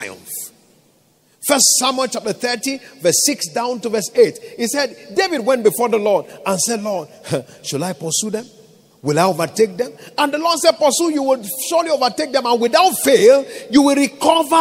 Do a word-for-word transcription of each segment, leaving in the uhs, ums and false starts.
triumph. First Samuel chapter thirty, verse six down to verse eight. He said, David went before the Lord and said, Lord, shall I pursue them? Will I overtake them? And the Lord said, pursue, you will surely overtake them, and without fail, you will recover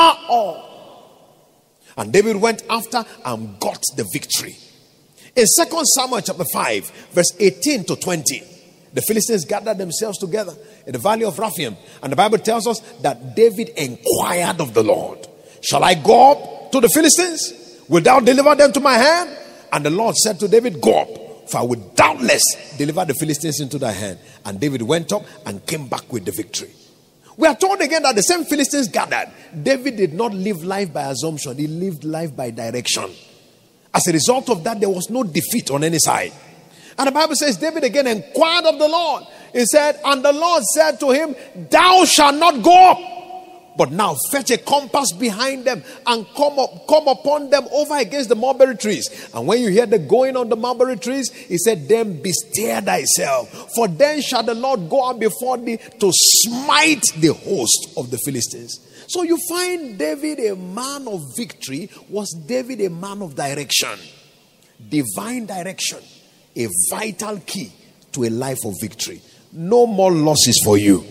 all. And David went after and got the victory. In Second Samuel chapter five, verse eighteen to twenty, the Philistines gathered themselves together in the valley of Rephaim. And the Bible tells us that David inquired of the Lord, shall I go up to the Philistines? Will thou deliver them to my hand? And the Lord said to David, go up, for I will doubtless deliver the Philistines into thy hand. And David went up and came back with the victory. We are told again that the same Philistines gathered. David did not live life by assumption. He lived life by direction. As a result of that, there was no defeat on any side. And the Bible says David again inquired of the Lord. He said, and the Lord said to him, thou shalt not go up, but now fetch a compass behind them and come up, come upon them over against the mulberry trees. And when you hear the going on the mulberry trees, he said, then bestir thyself, for then shall the Lord go out before thee to smite the host of the Philistines. So you find David a man of victory. Was David a man of direction? Divine direction, a vital key to a life of victory. No more losses for you.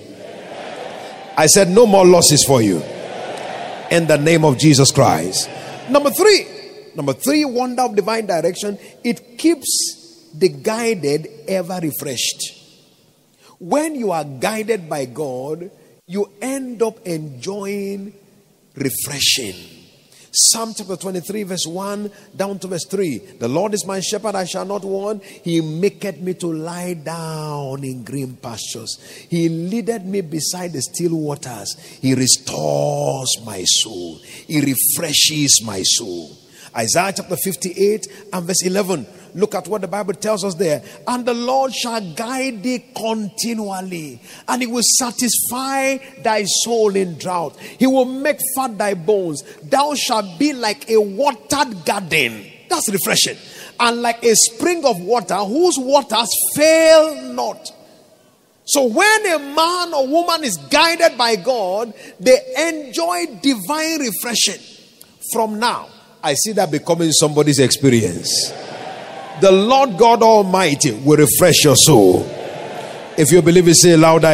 I said no more losses for you. In the name of Jesus Christ. Number three. Number three, wonder of divine direction. It keeps the guided ever refreshed. When you are guided by God, you end up enjoying refreshing. Psalm chapter twenty-three, verse one down to verse three. The Lord is my shepherd, I shall not want. He maketh me to lie down in green pastures. He leadeth me beside the still waters. He restores my soul. He refreshes my soul. Isaiah chapter fifty-eight and verse eleven. Look at what the Bible tells us there. And the Lord shall guide thee continually, and he will satisfy thy soul in drought. He will make fat thy bones. Thou shalt be like a watered garden. That's refreshing. And like a spring of water whose waters fail not. So when a man or woman is guided by God, they enjoy divine refreshing. From now, I see that becoming somebody's experience. The Lord God Almighty will refresh your soul. If you believe it, say louder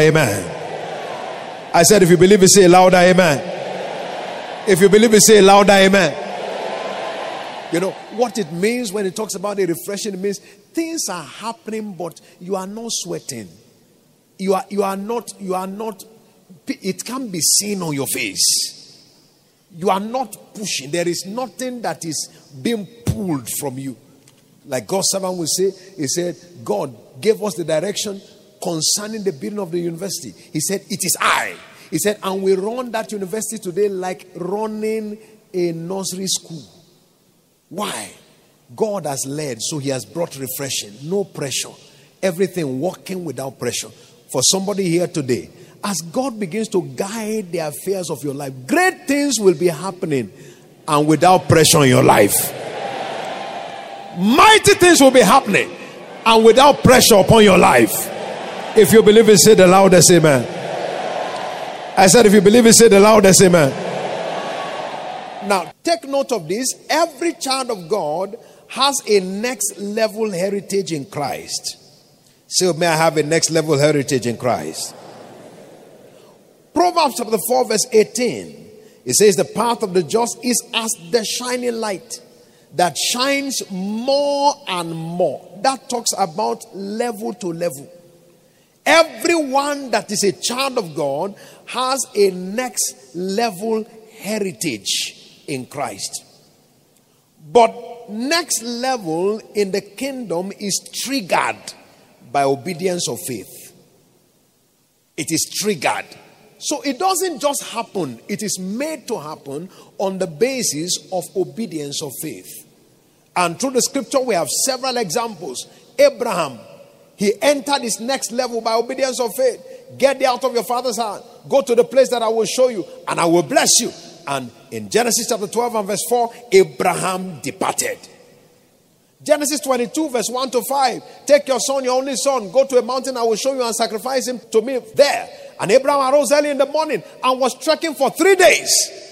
amen. I said if you believe it, say louder amen. If you believe it, say louder amen. You know what it means when it talks about a refreshing? It means things are happening, but you are not sweating. You are you are not you are not it can't be seen on your face. You are not pushing. There is nothing that is being pulled from you. Like God's servant will say, he said, God gave us the direction concerning the building of the university. He said, it is I. He said, and we run that university today like running a nursery school. Why? God has led, so he has brought refreshing. No pressure. Everything working without pressure. For somebody here today, as God begins to guide the affairs of your life, great things will be happening and without pressure in your life. Mighty things will be happening and without pressure upon your life. If you believe it, say the loudest amen. I said if you believe it, say the loudest amen. Now take note of this. Every child of God has a next level heritage in Christ. So may I have a next level heritage in Christ? Proverbs chapter four verse eighteen. It says the path of the just is as the shining light that shines more and more. That talks about level to level. Everyone that is a child of God has a next level heritage in Christ. But next level in the kingdom is triggered by obedience of faith. It is triggered. So it doesn't just happen. It is made to happen on the basis of obedience of faith. And through the scripture we have several examples. Abraham, he entered his next level by obedience of faith. Get thee out of your father's house. Go to the place that I will show you, and I will bless you. And in Genesis chapter twelve and verse four, Abraham departed. Genesis twenty-two verse one to five. Take your son, your only son, go to a mountain, I will show you, and sacrifice him to me there. And Abraham arose early in the morning and was trekking for three days.